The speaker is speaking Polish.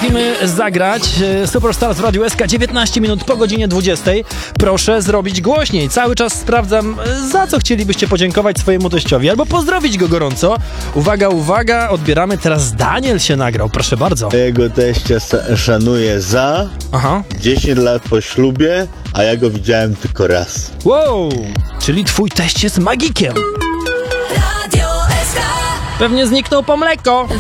potrafimy zagrać. Superstars w Radiu SK 19 minut po godzinie 20. Proszę zrobić głośniej. Cały czas sprawdzam, za co chcielibyście podziękować swojemu teściowi albo pozdrowić go gorąco. Uwaga, uwaga, odbieramy teraz. Daniel się nagrał, proszę bardzo. Jego teścia szanuję za 10 lat po ślubie, a ja go widziałem tylko raz. Wow, czyli twój teść jest magikiem. Pewnie zniknął po mleko.